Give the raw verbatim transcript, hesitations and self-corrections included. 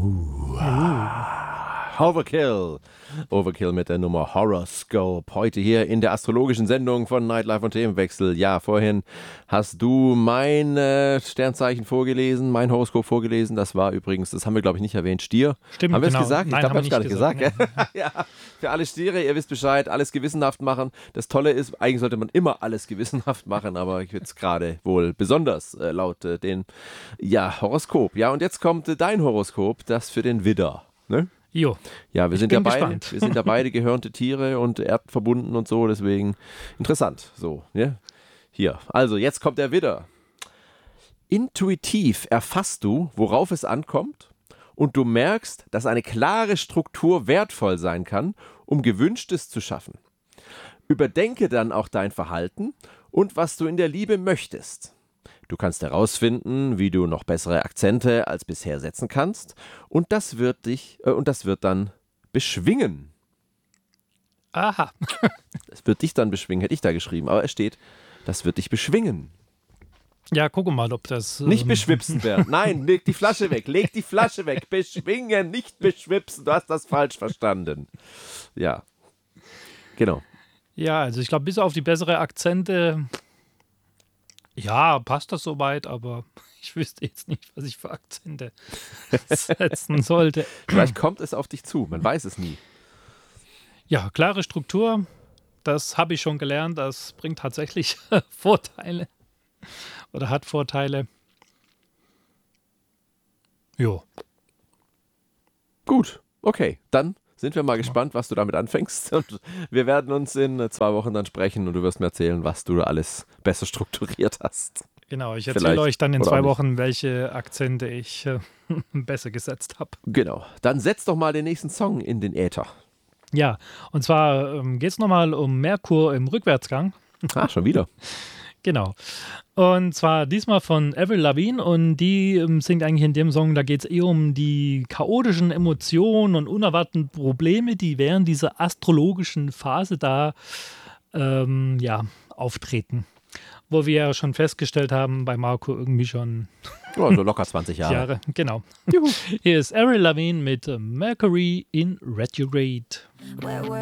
Uh. Overkill. Overkill mit der Nummer Horoscope. Heute hier in der astrologischen Sendung von Nightlife und Themenwechsel. Ja, vorhin hast du mein äh, Sternzeichen vorgelesen, mein Horoskop vorgelesen. Das war übrigens, das haben wir glaube ich nicht erwähnt, Stier. Stimmt, haben wir es genau. gesagt? Ich Nein, glaube, wir haben es gar nicht gesagt. gesagt. Nee. Ja, für alle Stiere, ihr wisst Bescheid, alles gewissenhaft machen. Das Tolle ist, eigentlich sollte man immer alles gewissenhaft machen, aber jetzt gerade wohl besonders äh, laut äh, den ja, Horoskop. Ja, und jetzt kommt äh, dein Horoskop, das für den Widder. Ne? Jo. Ja, wir Ich sind bin ja beide, gespannt. wir sind ja beide gehörnte Tiere und erdverbunden und so, deswegen interessant. So, ja. Hier, also jetzt kommt der Widder. Intuitiv erfasst du, worauf es ankommt, und du merkst, dass eine klare Struktur wertvoll sein kann, um Gewünschtes zu schaffen. Überdenke dann auch dein Verhalten und was du in der Liebe möchtest. Du kannst herausfinden, wie du noch bessere Akzente als bisher setzen kannst, und das wird dich äh, und das wird dann beschwingen. Aha. Es wird dich dann beschwingen, hätte ich da geschrieben, aber es steht, das wird dich beschwingen. Ja, guck mal, ob das... Nicht ähm, beschwipsen werden. Nein, leg die Flasche weg, leg die Flasche weg. Beschwingen, nicht beschwipsen. Du hast das falsch verstanden. Ja, genau. Ja, also ich glaube, bis auf die bessere Akzente, ja, passt das soweit, aber ich wüsste jetzt nicht, was ich für Akzente setzen sollte. Vielleicht kommt es auf dich zu, man weiß es nie. Ja, klare Struktur, das habe ich schon gelernt, das bringt tatsächlich Vorteile oder hat Vorteile. Jo. Gut, okay, dann sind wir mal gespannt, was du damit anfängst. Und wir werden uns in zwei Wochen dann sprechen und du wirst mir erzählen, was du alles besser strukturiert hast. Genau, ich erzähle Vielleicht. euch dann in Oder zwei auch nicht. Wochen, welche Akzente ich äh, besser gesetzt habe. Genau, dann setz doch mal den nächsten Song in den Äther. Ja, und zwar ähm, geht es nochmal um Merkur im Rückwärtsgang. Ah, schon wieder. Genau. Und zwar diesmal von Avril Lavigne, und die ähm, singt eigentlich in dem Song, da geht es eher um die chaotischen Emotionen und unerwarteten Probleme, die während dieser astrologischen Phase da ähm, ja, auftreten. Wo wir ja schon festgestellt haben, bei Marco irgendwie schon Oh, so locker zwanzig Jahre. Jahre. Genau. Hier ist Avril Lavigne mit äh, Mercury in Retrograde. Where were